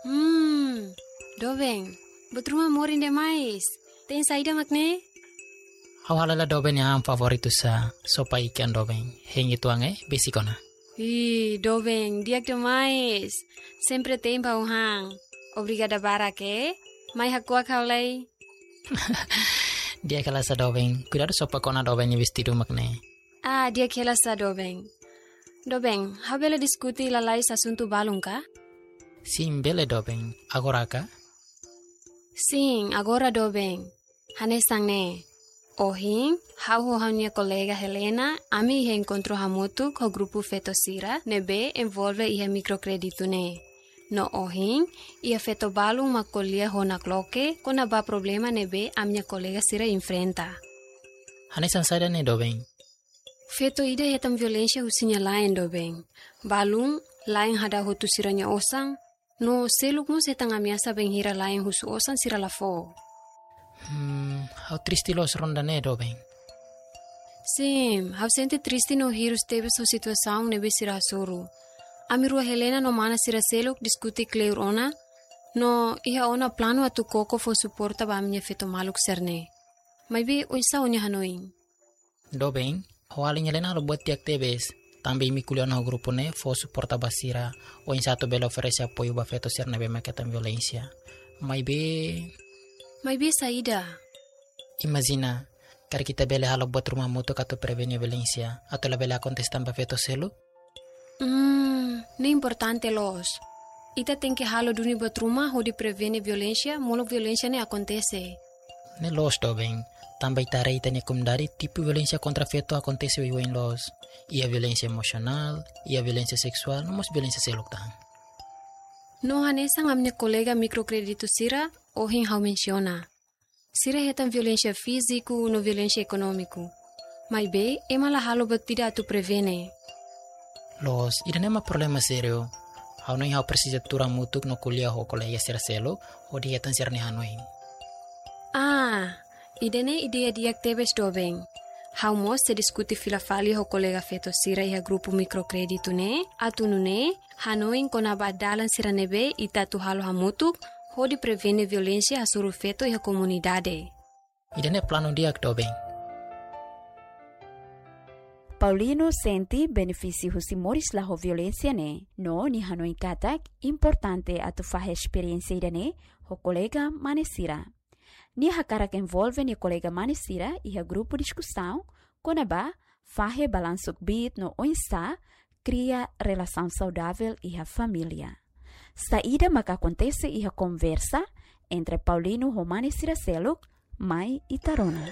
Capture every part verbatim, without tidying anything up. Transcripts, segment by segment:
Hmm, Dobeng, betruma morin demais. Tem saída makne? Hau halala Dobeng yang favoritu sa sopa ikan Dobeng. Hengi tuange besikona. Ih, Dobeng, diak demais. Sempre tem pauhang. Obrigada barake. Mai hakua kaulay. Dia kala sa Dobeng. Cuidado sopa kona Dobeng ni vestido makne. Ah, dia kela sa Dobeng. Dobeng, habela diskuti lalai asunto balung ka? Sim, bele Dobeng. Agora ka? Sim, agora Dobeng. Hanesang ne. Ohing, hau ho minha colega Helena, ami he encontrou hamutu com o grupo Fetosira, nebe envolve ia microcredito ne. No ohing, ia feto balung macolia ho na cloque, quando ba problema nebe a minha colega Sira enfrenta. Hanesan sada ne Dobeng. Feto ida hetam violência husinya lain Dobeng. Balung, lain hada hutu siranya osang, no seluk mo setang amiasa benghira lain husu osang sira lafo. Hmm, hau triste los ronda ne Dobeng. Sim, hau sente triste no hirus teve sua situação nebe sira soro. Amirua Helena no mana sira seluk diskuti kleur ona, no iha ona plano atu koko fo suporta ba minha feto maluk serne. Mai be oisa onya hanoing. Dobeng, hau alinya lena lo buat tiak tebes. Tambi mi kuliah no grupo ne fo suporta basira. O in satu bela oferece apoio ba feto ser nebe maketan violência. Mai be... Mai be saída. Imagina, kar kita bele halo buat rumah mutu kato prevenir violência. Atau la bele contestan ba feto selu? Hmm, não importante los. Ita tem que halo duni buat rumah ho di prevenir violência, molo violência ne acontece. Ne los Dobeng. Também ita reita ne kumdari tipo violência contra feto acontece o em los. Ia violência emocional, ia violência sexual, não mos violência seluk tan. No hanesang a minha colega microcredito Sira, ohin hau menciona. Sira hetam violência físico no violência econômico. Mai be, ema la halo batida tu prevene. Los, ida nema problema serio. Hau no hau precisa tura mutuk no kuliah ho colega sira selo, ho di hetan sir ne hanoin. Ah, idene ideia diak tebes Dobeng. Hau mos se diskuti filafali ho colega feto Sira iha grupo microcredito ne, atunu ne, hanoin kona badalan sira nebe ita tu halo hamutuk, ho di prevene violência hasuru feto iha comunidade. Ida ne plano diak Dobeng. Paulino senti benefício husi moris la ho violência ne, no ni hanoi katak importante atu fahe experiência ida ne, ho colega manesira. Ni hakarak envolve ni colega manesira iha grupo discussão, konaba fahe balansuk bit no oinsa, cria relação saudável iha família. Saída maka acontece iha conversa entre Paulino ho manesira seluk, mai e Tarona.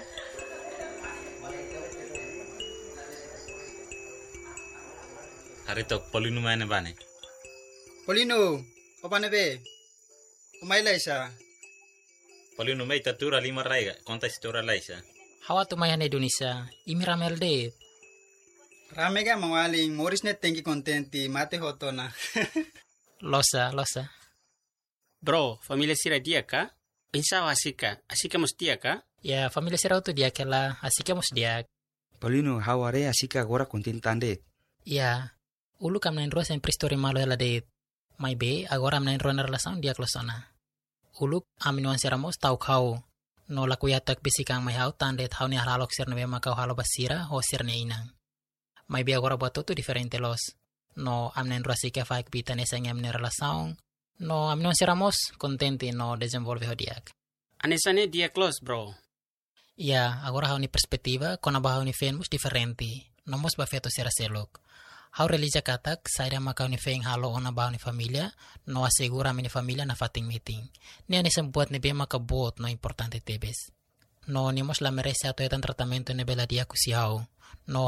Harito Paulino mana bane? Paulino, apa nebe? Umay laisa. Paulino mai tatura lima raiga, konta istora laisa. Hawa tu maya ne Indonesia, imi ramel de. Rame ga mawaling, moris net tengi kontenti, mate hoto na. Losa, losa. Bro, familia sira dia ka? Pensava asika, asika mos dia ka? Ya, familia sira tu dia kela, asika mos dia. Paulino, haware asika agora contentande. Ya, ulu kam nain ruas en pristori malo hela de. Mai be, agora am nain ruas na relação dia klosona. Ulu aminuan siramos tau kau. No la kuyatak bisikang mai hau tandet hau ni halalok sir nebe makau halo basira ho sir ne inang. Mai be agora buat tu diferente los. No am nain ruas ika faik bita nesa ngam ne relação. No aminuan siramos contente no desenvolve ho diak. Anesane dia close, bro. Ya, agora hau ni perspectiva kona ba hau ni fenmus diferente. No mos ba feto sira selok. Hau relija katak, saira makau ni feng halo ona ba ni familia, no asegura mi ni familia na fating meeting. Ni ani sembuat ni be maka bot no importante tebes. No ni mos la merece ato etan tratamento ni bela dia kusiau. No